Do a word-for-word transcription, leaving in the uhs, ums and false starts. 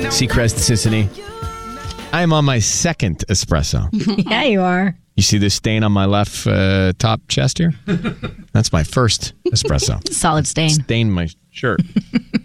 Seacrest Sissany. I am on my second espresso. Yeah, you are. You see this stain on my left uh, top chest here? That's my first espresso. Solid stain. Stained my shirt.